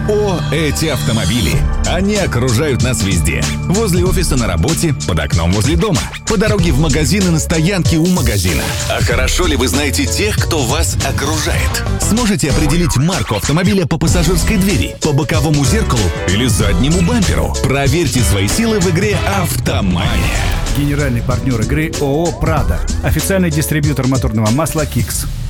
О, эти автомобили! Они окружают нас везде. Возле офиса, на работе, под окном возле дома, по дороге в магазин и на стоянке у магазина. А хорошо ли вы знаете тех, кто вас окружает? Сможете определить марку автомобиля по пассажирской двери, по боковому зеркалу или заднему бамперу? Проверьте свои силы в игре «Автомания». Генеральный партнер игры ООО «Прада». Официальный дистрибьютор моторного масла «Кикс».